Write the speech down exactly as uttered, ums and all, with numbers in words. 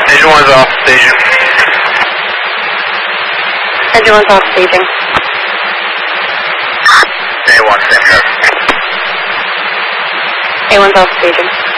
Engine one's off staging. Engine one's off staging. A one, same here. A one's off staging.